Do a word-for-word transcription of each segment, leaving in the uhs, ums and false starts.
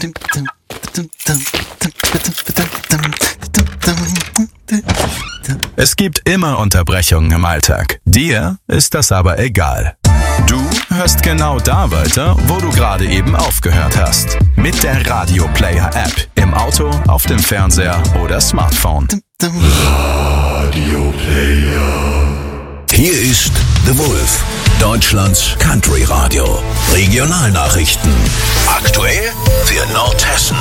Es gibt immer Unterbrechungen im Alltag. Dir ist das aber egal. Du hörst genau da weiter, wo du gerade eben aufgehört hast. Mit der Radio Player App. Im Auto, auf dem Fernseher oder Smartphone. Radio Player. Hier ist The Wolf, Deutschlands Country Radio. Regionalnachrichten. Aktuell für Nordhessen.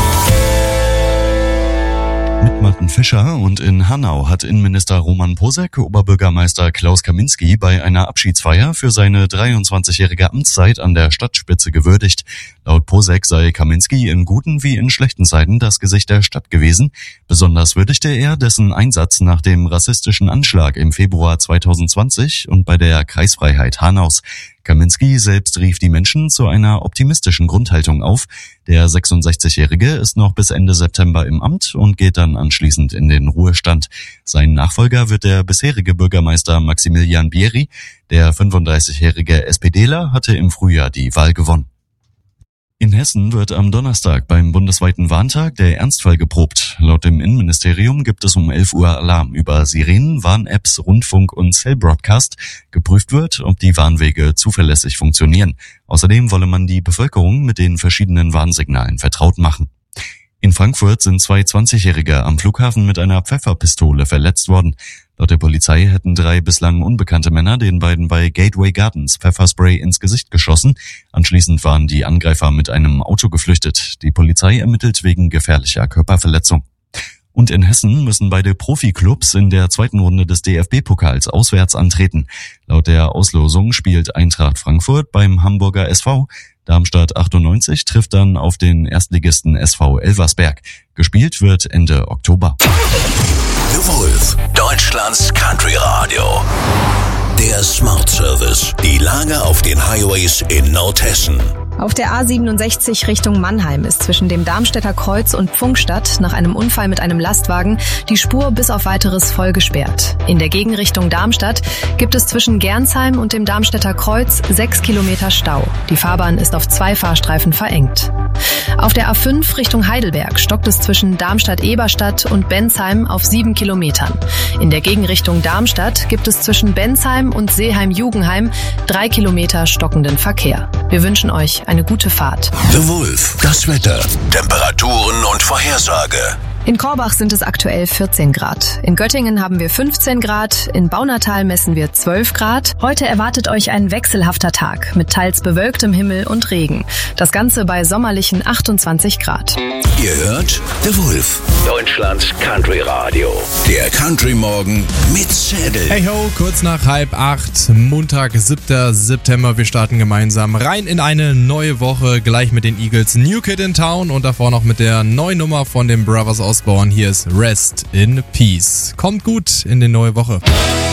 Mit Martin Fischer und in Hanau hat Innenminister Roman Posek Oberbürgermeister Klaus Kaminski bei einer Abschiedsfeier für seine dreiundzwanzigjährige Amtszeit an der Stadtspitze gewürdigt. Laut Posek sei Kaminski in guten wie in schlechten Zeiten das Gesicht der Stadt gewesen. Besonders würdigte er dessen Einsatz nach dem rassistischen Anschlag im Februar zweitausendzwanzig und bei der Kreisfreiheit Hanaus. Kaminski selbst rief die Menschen zu einer optimistischen Grundhaltung auf. Der sechsundsechzigjährige ist noch bis Ende September im Amt und geht dann anschließend in den Ruhestand. Sein Nachfolger wird der bisherige Bürgermeister Maximilian Bieri. Der fünfunddreißigjährige SPDler hatte im Frühjahr die Wahl gewonnen. In Hessen wird am Donnerstag beim bundesweiten Warntag der Ernstfall geprobt. Laut dem Innenministerium gibt es um elf Uhr Alarm über Sirenen, Warn-Apps, Rundfunk und Cell-Broadcast. Geprüft wird, ob die Warnwege zuverlässig funktionieren. Außerdem wolle man die Bevölkerung mit den verschiedenen Warnsignalen vertraut machen. In Frankfurt sind zwei zwanzigjährige am Flughafen mit einer Pfefferpistole verletzt worden. Laut der Polizei hätten drei bislang unbekannte Männer den beiden bei Gateway Gardens Pfefferspray ins Gesicht geschossen. Anschließend waren die Angreifer mit einem Auto geflüchtet. Die Polizei ermittelt wegen gefährlicher Körperverletzung. Und in Hessen müssen beide Profiklubs in der zweiten Runde des D F B-Pokals auswärts antreten. Laut der Auslosung spielt Eintracht Frankfurt beim Hamburger S V. Darmstadt achtundneunzig trifft dann auf den Erstligisten S V Elversberg. Gespielt wird Ende Oktober. The Wolf, Deutschlands Country Radio. Der Smart Service. Die Lage auf den Highways in Nordhessen. Auf der A siebenundsechzig Richtung Mannheim ist zwischen dem Darmstädter Kreuz und Pfungstadt nach einem Unfall mit einem Lastwagen die Spur bis auf weiteres voll gesperrt. In der Gegenrichtung Darmstadt gibt es zwischen Gernsheim und dem Darmstädter Kreuz sechs Kilometer Stau. Die Fahrbahn ist auf zwei Fahrstreifen verengt. Auf der A fünf Richtung Heidelberg stockt es zwischen Darmstadt-Eberstadt und Bensheim auf sieben Kilometern. In der Gegenrichtung Darmstadt gibt es zwischen Bensheim und Seeheim-Jugenheim drei Kilometer stockenden Verkehr. Wir wünschen euch eine gute Fahrt. The Wolf, das Wetter, Temperaturen und Vorhersage. In Korbach sind es aktuell vierzehn Grad. In Göttingen haben wir fünfzehn Grad. In Baunatal messen wir zwölf Grad. Heute erwartet euch ein wechselhafter Tag mit teils bewölktem Himmel und Regen. Das Ganze bei sommerlichen achtundzwanzig Grad. Ihr hört The Wolf, Deutschlands Country Radio. Der Country Morgen mit Zädel. Hey ho, kurz nach halb acht, Montag, siebter September. Wir starten gemeinsam rein in eine neue Woche. Gleich mit den Eagles New Kid in Town und davor noch mit der neuen Nummer von den Brothers Osborne. Hier ist Rest in Peace. Kommt gut in die neue Woche.